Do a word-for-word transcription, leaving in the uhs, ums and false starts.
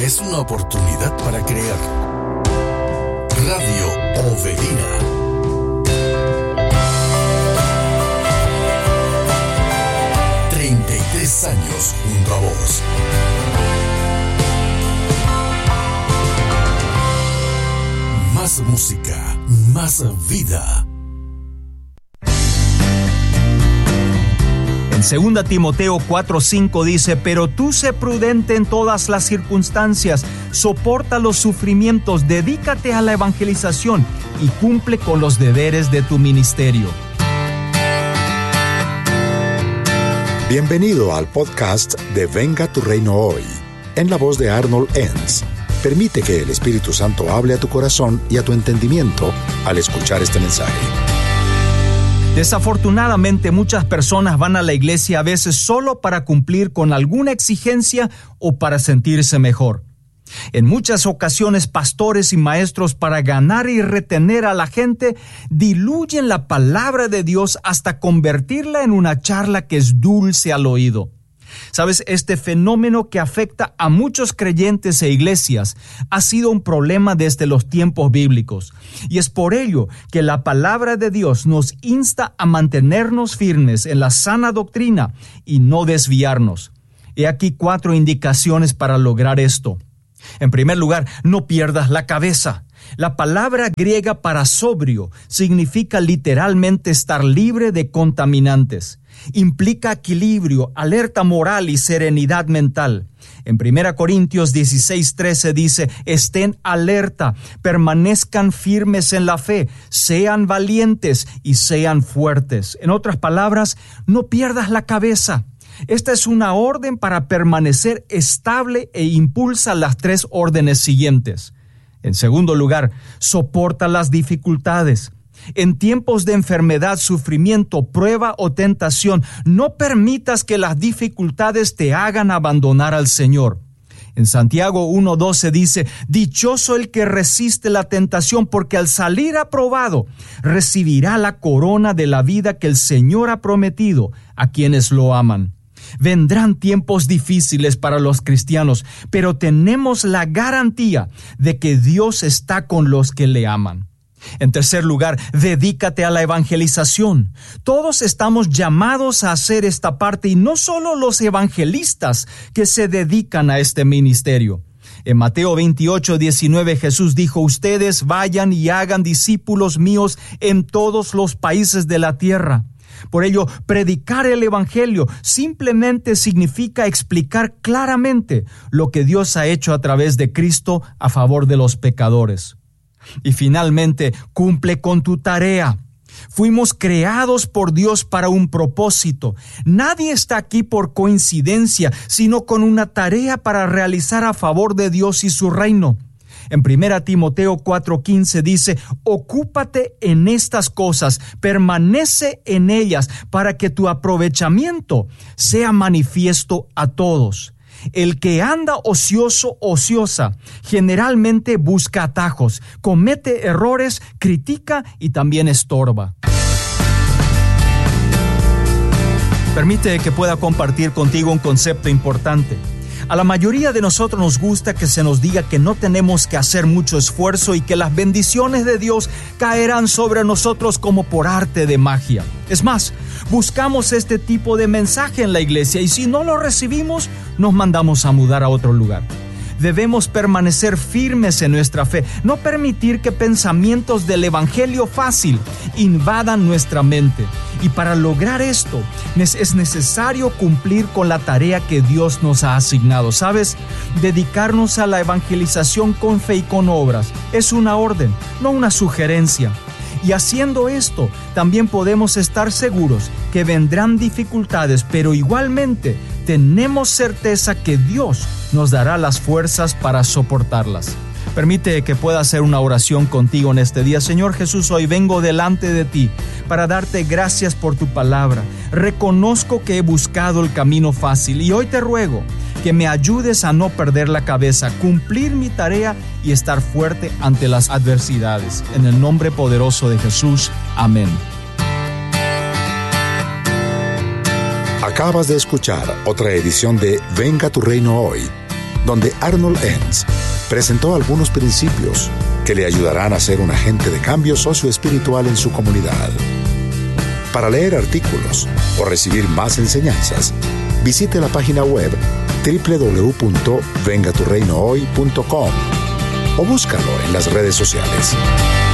Es una oportunidad para crear. Radio Ovelina. treinta y tres años junto a vos. Más música, más vida. En segunda Timoteo cuatro cinco dice: pero tú sé prudente en todas las circunstancias, soporta los sufrimientos, dedícate a la evangelización y cumple con los deberes de tu ministerio. Bienvenido al podcast de Venga tu Reino Hoy, en la voz de Arnold Enns. Permite que el Espíritu Santo hable a tu corazón y a tu entendimiento al escuchar este mensaje. Desafortunadamente, muchas personas van a la iglesia a veces solo para cumplir con alguna exigencia o para sentirse mejor. En muchas ocasiones, pastores y maestros, para ganar y retener a la gente, diluyen la palabra de Dios hasta convertirla en una charla que es dulce al oído. Sabes, este fenómeno que afecta a muchos creyentes e iglesias ha sido un problema desde los tiempos bíblicos, y es por ello que la palabra de Dios nos insta a mantenernos firmes en la sana doctrina y no desviarnos. He aquí cuatro indicaciones para lograr esto. En primer lugar, no pierdas la cabeza. La palabra griega para sobrio significa literalmente estar libre de contaminantes. Implica equilibrio, alerta moral y serenidad mental. En primera Corintios dieciséis trece dice: estén alerta, permanezcan firmes en la fe, sean valientes y sean fuertes. En otras palabras, no pierdas la cabeza. Esta es una orden para permanecer estable e impulsa las tres órdenes siguientes. En segundo lugar, soporta las dificultades. En tiempos de enfermedad, sufrimiento, prueba o tentación, no permitas que las dificultades te hagan abandonar al Señor. En Santiago uno doce dice: dichoso el que resiste la tentación, porque al salir aprobado recibirá la corona de la vida que el Señor ha prometido a quienes lo aman. Vendrán tiempos difíciles para los cristianos, pero tenemos la garantía de que Dios está con los que le aman. En tercer lugar, dedícate a la evangelización. Todos estamos llamados a hacer esta parte, y no solo los evangelistas que se dedican a este ministerio. En Mateo veintiocho diecinueve Jesús dijo: ustedes vayan y hagan discípulos míos en todos los países de la tierra. Por ello, predicar el evangelio simplemente significa explicar claramente lo que Dios ha hecho a través de Cristo a favor de los pecadores. Y finalmente, cumple con tu tarea. Fuimos creados por Dios para un propósito. Nadie está aquí por coincidencia, sino con una tarea para realizar a favor de Dios y su reino. En primera Timoteo cuatro quince dice: ocúpate en estas cosas, permanece en ellas, para que tu aprovechamiento sea manifiesto a todos. El que anda ocioso, ociosa, generalmente busca atajos, comete errores, critica y también estorba. Permite que pueda compartir contigo un concepto importante. A la mayoría de nosotros nos gusta que se nos diga que no tenemos que hacer mucho esfuerzo y que las bendiciones de Dios caerán sobre nosotros como por arte de magia. Es más, buscamos este tipo de mensaje en la iglesia, y si no lo recibimos, nos mandamos a mudar a otro lugar. Debemos permanecer firmes en nuestra fe, no permitir que pensamientos del evangelio fácil invadan nuestra mente. Y para lograr esto, es necesario cumplir con la tarea que Dios nos ha asignado. ¿Sabes? Dedicarnos a la evangelización con fe y con obras es una orden, no una sugerencia. Y haciendo esto, también podemos estar seguros que vendrán dificultades, pero igualmente tenemos certeza que Dios nos dará las fuerzas para soportarlas. Permite que pueda hacer una oración contigo en este día. Señor Jesús, hoy vengo delante de ti para darte gracias por tu palabra. Reconozco que he buscado el camino fácil, y hoy te ruego que me ayudes a no perder la cabeza, cumplir mi tarea y estar fuerte ante las adversidades. En el nombre poderoso de Jesús. Amén. Acabas de escuchar otra edición de Venga tu Reino Hoy. donde Arnold Enns presentó algunos principios que le ayudarán a ser un agente de cambio socioespiritual en su comunidad. Para leer artículos o recibir más enseñanzas, visite la página web doble u doble u doble u punto venga tu reino hoy punto com o búscalo en las redes sociales.